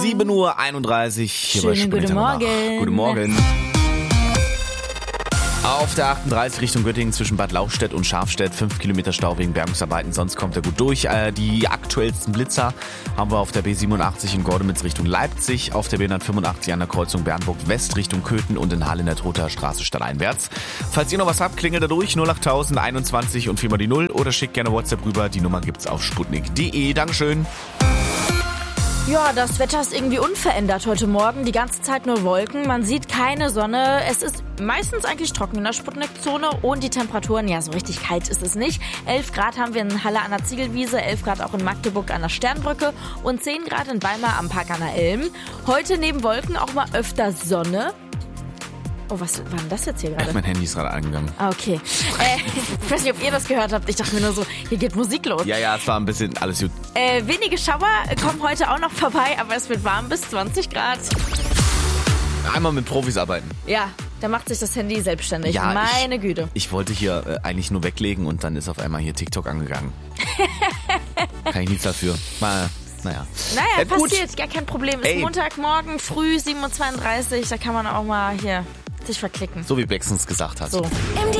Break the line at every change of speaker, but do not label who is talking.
7:31 Uhr. Hier bei
Schönen guten Morgen.
Guten Morgen. Auf der 38 Richtung Göttingen zwischen Bad Lauchstädt und Schafstedt 5 Kilometer Stau wegen Bergungsarbeiten, sonst kommt er gut durch. Die aktuellsten Blitzer haben wir auf der B87 in Gordemitz Richtung Leipzig, auf der B185 an der Kreuzung Bernburg West Richtung Köthen und in Halle in der Troter Straße stadteinwärts. Falls ihr noch was habt, klingelt da durch 08000 21 und 4 mal die 0 oder schickt gerne WhatsApp rüber. Die Nummer gibt's auf sputnik.de. Dankeschön.
Ja, das Wetter ist irgendwie unverändert heute Morgen. Die ganze Zeit nur Wolken. Man sieht keine Sonne. Es ist meistens eigentlich trocken in der Sputnik-Zone. Und die Temperaturen, ja, so richtig kalt ist es nicht. 11 Grad haben wir in Halle an der Ziegelwiese, 11 Grad auch in Magdeburg an der Sternbrücke und 10 Grad in Weimar am Park an der Elm. Heute neben Wolken auch mal öfter Sonne. Oh, was war denn das jetzt hier gerade?
Mein Handy ist gerade angegangen.
Ah, okay. Ich weiß nicht, ob ihr das gehört habt. Ich dachte mir nur so, hier geht Musik los.
Ja, es war ein bisschen alles gut.
Wenige Schauer kommen heute auch noch vorbei, aber es wird warm bis 20 Grad.
Einmal mit Profis arbeiten.
Ja, da macht sich das Handy selbstständig.
Ja,
Meine Güte.
Ich wollte hier eigentlich nur weglegen und dann ist auf einmal hier TikTok angegangen. Kann ich nichts dafür. Naja,
passiert, gar kein Problem. Ist Montagmorgen früh, 7:32 Uhr, da kann man auch mal hier sich verklicken.
So wie Bex uns gesagt hat.
So.